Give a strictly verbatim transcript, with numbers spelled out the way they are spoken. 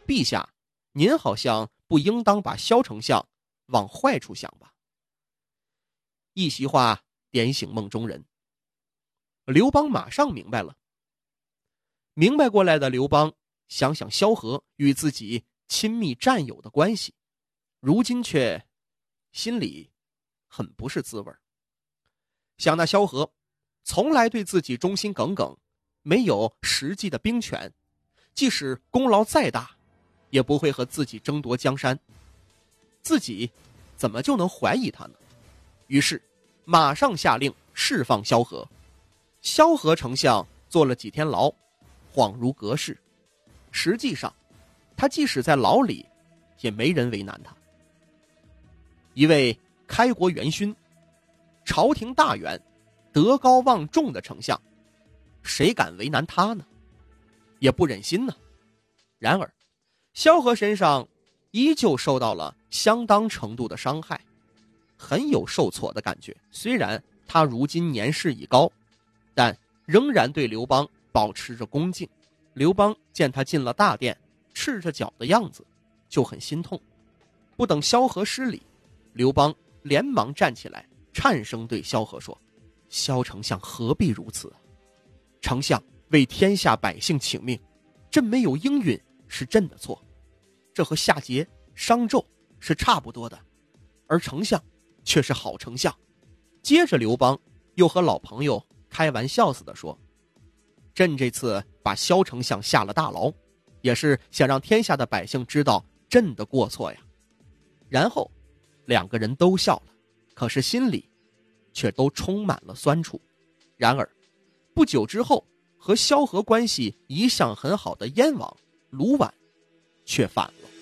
陛下，您好像不应当把萧丞相往坏处想吧。一席话点醒梦中人，刘邦马上明白了。明白过来的刘邦想想萧何与自己亲密战友的关系，如今却心里很不是滋味。想那萧何从来对自己忠心耿耿，没有实际的兵权，即使功劳再大，也不会和自己争夺江山，自己怎么就能怀疑他呢？于是马上下令释放萧何。萧何丞相坐了几天牢，恍如隔世。实际上他即使在牢里，也没人为难他。一位开国元勋，朝廷大员，德高望重的丞相，谁敢为难他呢？也不忍心呢。然而萧何身上依旧受到了相当程度的伤害，很有受挫的感觉。虽然他如今年事已高，但仍然对刘邦保持着恭敬。刘邦见他进了大殿，赤着脚的样子，就很心痛。不等萧何施礼，刘邦连忙站起来，颤声对萧何说：萧丞相何必如此？丞相为天下百姓请命，朕没有应允是朕的错，这和夏桀、商纣是差不多的，而丞相却是好丞相。接着刘邦又和老朋友开玩笑似的说：朕这次把萧丞相下了大牢，也是想让天下的百姓知道朕的过错呀。然后两个人都笑了，可是心里却都充满了酸楚。然而不久之后，和萧何关系一向很好的燕王卢绾却反了。